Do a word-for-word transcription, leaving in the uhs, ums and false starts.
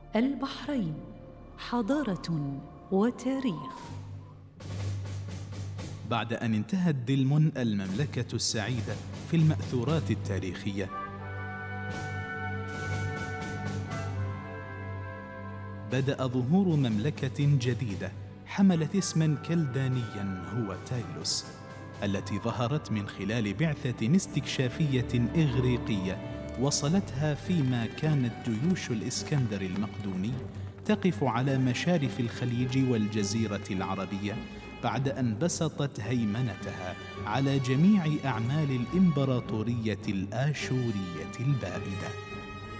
البحرين حضارة وتاريخ. بعد أن انتهت دلمن المملكة السعيدة في المأثورات التاريخية، بدأ ظهور مملكة جديدة حملت اسماً كلدانياً هو تايلوس، التي ظهرت من خلال بعثة استكشافية إغريقية وصلتها فيما كانت جيوش الإسكندر المقدوني تقف على مشارف الخليج والجزيرة العربية، بعد أن بسطت هيمنتها على جميع أعمال الإمبراطورية الآشورية البائدة.